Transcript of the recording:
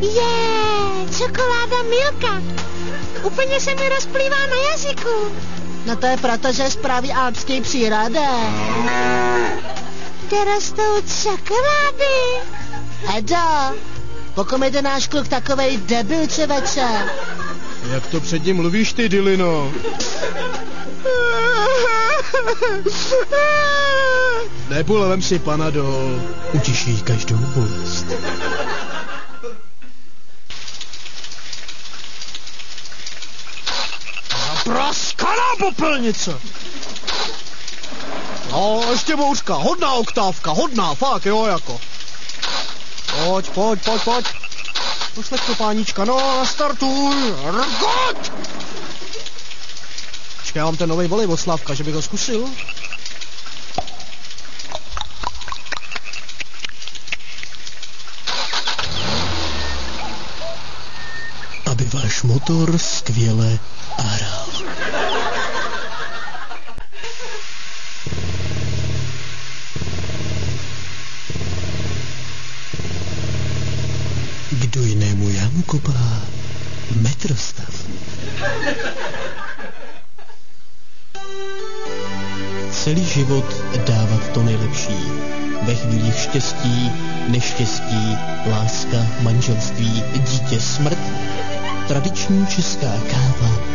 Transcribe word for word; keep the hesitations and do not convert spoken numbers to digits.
Je, čokoláda Milka. Úplně se mi rozplývá na jazyku. No to je proto, že spraví alpský přírody. Kde rostou čokolády? Edo, pokud je náš kluk takovej debil, čověče. Jak to před ním mluvíš ty, Dylino? Nebule, vem si Panadol. Utiší každou bolest. Praskaná popelnice! No, ještě bouřka, hodná oktávka, hodná, fakt, jo, jako. Pojď, pojď, pojď, pojď. Pošleš to, pánička, no, startuj, rgot! Počkej, já mám ten novej volej od Slavka, že bych ho zkusil. Aby váš motor skvěle hrál. Kdo jinému jámu kopá? Metrostav. Celý život dávat to nejlepší. Ve chvílích štěstí, neštěstí, láska, manželství, dítě, smrt. Tradiční česká káva